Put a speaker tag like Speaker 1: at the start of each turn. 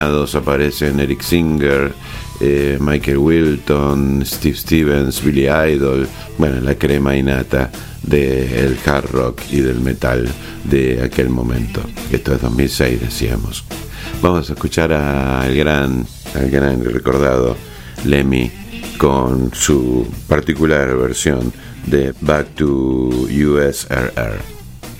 Speaker 1: Aparecen Eric Singer, Michael Wilton, Steve Stevens, Billy Idol, bueno, la crema innata del hard rock y del metal de aquel momento. Esto es 2006, decíamos. Vamos a escuchar al gran y recordado Lemmy con su particular versión de Back to USRR.